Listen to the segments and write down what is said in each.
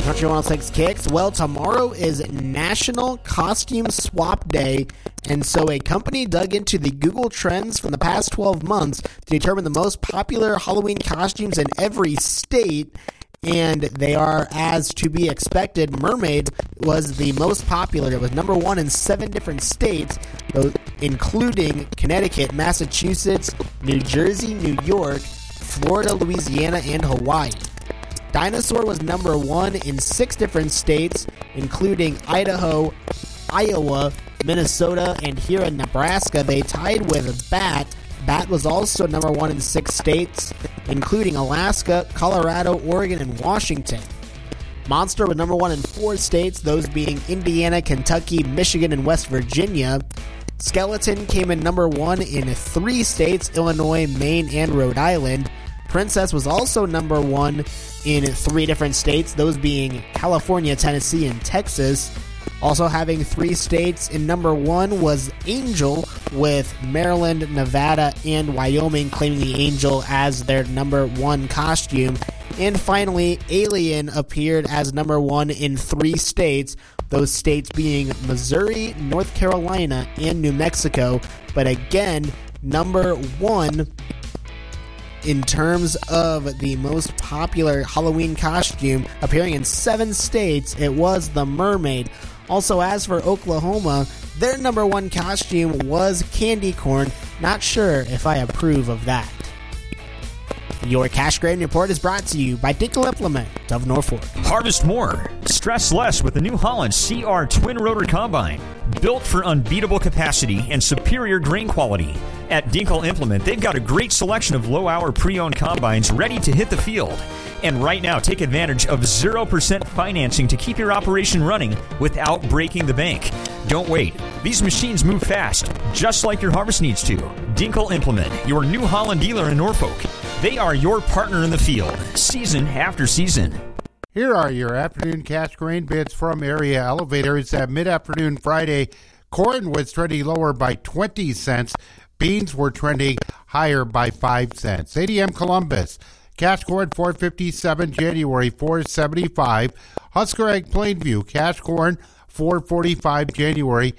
Country 106 Kicks. Well, tomorrow is National Costume Swap Day, and so a company dug into the Google Trends from the past 12 months to determine the most popular Halloween costumes in every state, and they are, as to be expected, Mermaid was the most popular. It was number one in 7 different states, including Connecticut, Massachusetts, New Jersey, New York, Florida, Louisiana, and Hawaii. Dinosaur was number 1 in 6 different states, including Idaho, Iowa, Minnesota, and here in Nebraska. They tied with Bat. Bat was also number 1 in 6 states, including Alaska, Colorado, Oregon, and Washington. Monster was number 1 in 4 states, those being Indiana, Kentucky, Michigan, and West Virginia. Skeleton came in number 1 in 3 states, Illinois, Maine, and Rhode Island. Princess was also number 1 in 3 different states, those being California, Tennessee, and Texas. Also having 3 states in number 1 was Angel, with Maryland, Nevada, and Wyoming claiming the Angel as their number 1 costume. And finally, Alien appeared as number 1 in 3 states, those states being Missouri, North Carolina, and New Mexico. But again, number 1 in terms of the most popular Halloween costume, appearing in 7 states, it was the Mermaid. Also, as for Oklahoma, their number 1 costume was candy corn. Not sure if I approve of that. Your Cash Grain Report is brought to you by Dinkel Implement of Norfolk. Harvest more. Stress less with the New Holland CR Twin Rotor Combine. Built for unbeatable capacity and superior grain quality. At Dinkel Implement, they've got a great selection of low-hour pre-owned combines ready to hit the field. And right now, take advantage of 0% financing to keep your operation running without breaking the bank. Don't wait. These machines move fast, just like your harvest needs to. Dinkel Implement, your New Holland dealer in Norfolk. They are your partner in the field, season after season. Here are your afternoon cash grain bids from Area Elevators. At mid-afternoon Friday, corn was trending lower by 20 cents. Beans were trending higher by 5 cents. ADM Columbus, cash corn $4.57, January $4.75. Husker Egg Plainview, cash corn $4.45, January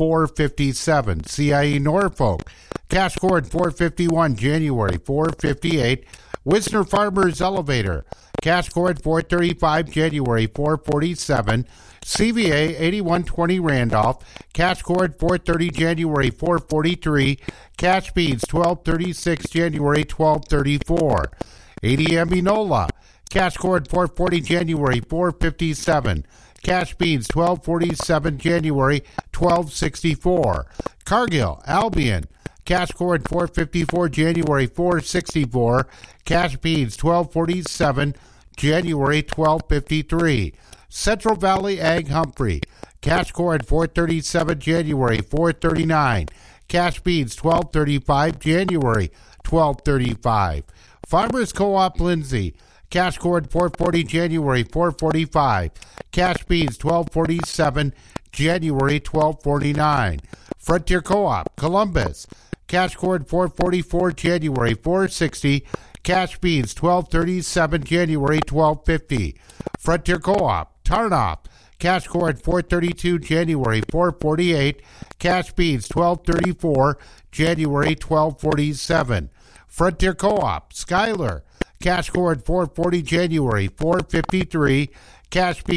$4.57. CIE Norfolk, cash corn $4.51, January $4.58. Wisner Farmers Elevator, cash corn $4.35, January $4.47. CVA 8120 Randolph, cash corn $4.30, January $4.43. Cash beans $12.36, January $12.34. ADM Enola, cash corn $4.40, January $4.57. Cash beans $12.47, January $12.64. Cargill Albion, cash corn $4.54, January $4.64. Cash beans $12.47, January $12.53. Central Valley Ag Humphrey, cash corn $4.37, January $4.39. Cash beans $12.35, January $12.35. Farmers Co-op Lindsay, cash corn $4.40, January $4.45. Cash beans $12.47, January $12.49. Frontier Co-op Columbus, cash corn $4.44, January $4.60. Cash beans $12.37, January $12.50. Frontier Co-op Tarnoff, cash corn $4.32, January $4.48. Cash beans $12.34, January $12.47. Frontier Co-op Schuyler, cash corn $4.40, January $4.53. Cash beans